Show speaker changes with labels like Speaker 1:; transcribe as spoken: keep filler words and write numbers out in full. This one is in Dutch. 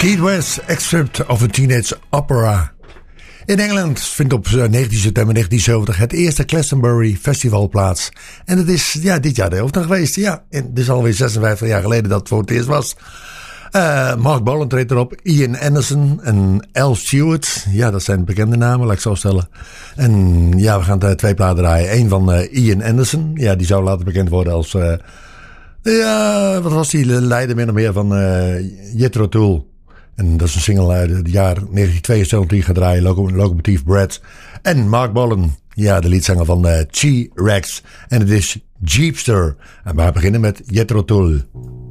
Speaker 1: Keith West, excerpt of a teenage opera. In Engeland vindt op negentien september negentien zeventig het eerste Glastonbury Festival plaats. En het is ja, dit jaar de helft nog geweest. Ja, het is alweer zesenvijftig jaar geleden dat het voor het eerst was. Uh, Mark Bolan treedt erop, Ian Anderson en Al Stewart. Ja, dat zijn bekende namen, laat ik zo stellen. En ja, we gaan er twee platen draaien. Eén van uh, Ian Anderson. Ja, die zou later bekend worden als... Uh, ja, wat was die? Leider min of meer van uh, Jethro Tull. En dat is een single uit het jaar negentien tweeënzeventig die gaat draaien. Locomotief Brad. En Mark Bolan. Ja, de liedzanger van uh, T-Rex. En het is Jeepster. En we beginnen met Jethro Tull.